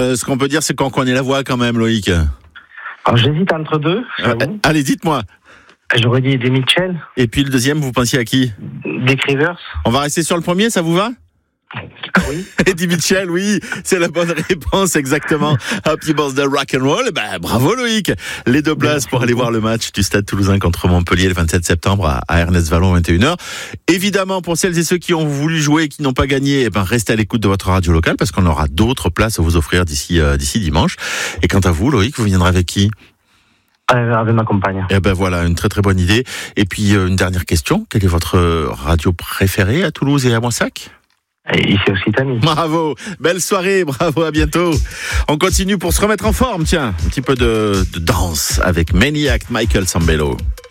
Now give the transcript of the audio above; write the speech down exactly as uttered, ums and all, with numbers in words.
Euh, ce qu'on peut dire, c'est qu'on connaît la voix quand même, Loïc. Alors, j'hésite entre deux. Euh, allez, dites-moi. J'aurais dit Eddie Mitchell. Et puis le deuxième, vous pensiez à qui? Dick Rivers. On va rester sur le premier, ça vous va? Oui. Eddie Mitchell, oui, c'est la bonne réponse, exactement. Happy Birthday Rock and Roll. Ben, bravo Loïc. Les deux places pour aller voir le match du Stade Toulousain contre Montpellier le vingt-sept septembre à, à Ernest Vallon, vingt et une heures. Évidemment, pour celles et ceux qui ont voulu jouer et qui n'ont pas gagné, eh ben, restez à l'écoute de votre radio locale parce qu'on aura d'autres places à vous offrir d'ici, euh, d'ici dimanche. Et quant à vous, Loïc, vous viendrez avec qui? Avec ma compagne. Eh ben voilà, une très très bonne idée. Et puis, euh, une dernière question. Quelle est votre radio préférée à Toulouse et à Moissac? Et ici aussi, Tammy. Bravo, belle soirée, bravo, à bientôt. On continue pour se remettre en forme, tiens, un petit peu de, de danse avec Maniac Michael Sambello.